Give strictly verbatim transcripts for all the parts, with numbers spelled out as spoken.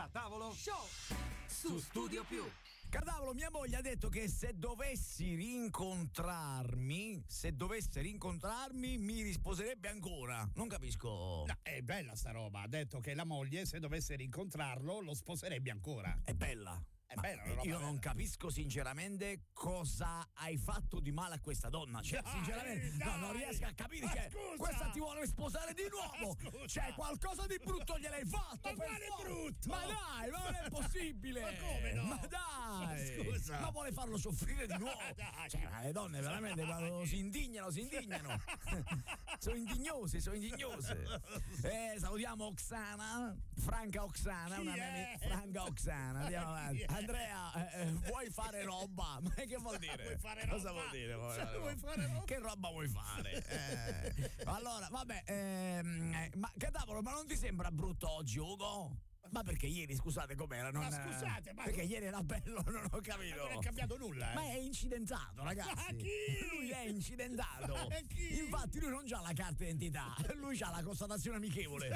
Cartavolo Show su Studio Più. Cartavolo, mia moglie ha detto che se dovessi rincontrarmi, se dovesse rincontrarmi, mi risposerebbe ancora. Non capisco. No, è bella sta roba. Ha detto che la moglie, se dovesse rincontrarlo, lo sposerebbe ancora. È bella. È bella, una roba io bella. non capisco sinceramente cosa hai fatto di male a questa donna. Cioè, Dai, sinceramente, dai. no, non riesco a capire Ma che scusa. questa ti vuole sposare di nuovo. Scusa. Cioè, qualcosa di brutto gliel'hai fatto. Ma per quale forza. brutto? Ma dai, ma non è possibile. Ma come no? Ma dai. Ma scusa. Ma vuole farlo soffrire di nuovo. Dai. Cioè, ma le donne veramente quando si indignano, si indignano. Sono indignose, sono indignose. Eh, salutiamo Oksana, Franca Oksana, Chi una è? mia amica. Franca Oksana, andiamo avanti. Chi è? Andrea, eh, eh, vuoi fare roba? Ma che vuol dire? Vuoi fare Cosa roba? vuol dire? Vuoi Cioè, fare vuoi roba? fare roba? Che roba vuoi fare? Eh, allora, vabbè, ehm, eh, ma Cadavolo, ma non ti sembra brutto oggi, Ugo? Ma perché ieri, scusate, com'era? Non, Ma scusate, ma- perché ieri era bello, non ho capito. Non è cambiato nulla, eh. Ma è incidentato, ragazzi. Ma chi? Lui è incidentato. Ma chi? Infatti lui non ha la carta d'identità, lui ha la constatazione amichevole.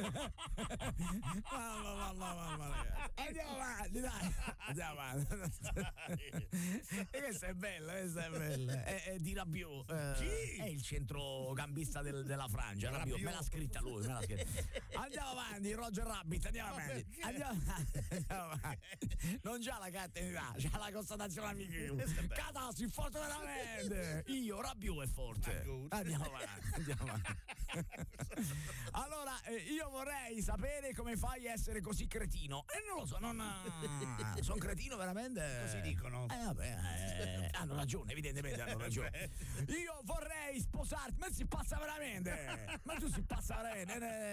Mamma, mamma, mamma, ragazzi. Andiamo avanti, dai. Andiamo avanti. E questa è bella, questa è bella. È, è di Rabiot. Eh, Chi? È il centrocampista del- della Francia. Rabiot. Me l'ha scritta lui, me l'ha scritta. Andiamo avanti, Roger Rabbit, andiamo Ma avanti. perché? Andiamo avanti. Andiamo avanti. Non c'ha la carta d'identità, c'ha la constatazione amichevole. Cadassi, forte veramente. Io, Rabiot è forte. Andiamo avanti, andiamo avanti. Allora, eh, io vorrei sapere come fai a essere così cretino. E eh, non lo so, non. Sono cretino veramente. Così dicono. Eh, vabbè, eh, hanno ragione, evidentemente hanno ragione. Io vorrei sposarti, ma si passa veramente. Ma tu si passa veramente. eh,